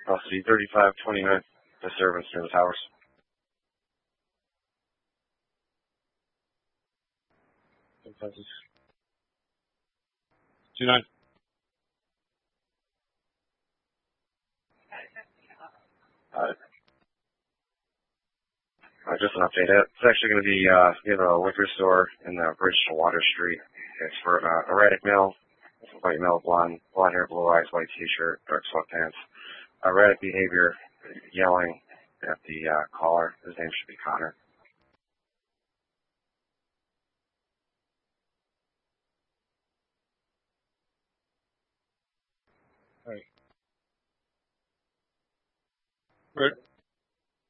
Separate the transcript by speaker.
Speaker 1: Velocity 3529, disturbance near the towers. 29. Just an update. It's actually going to be near the liquor store in the Bridge to Water Street. It's for an erratic male. It's a white male, blonde hair, blue eyes, white t-shirt, dark sweatpants. Erratic behavior, yelling at the caller. His name should be Connor. All right. Right.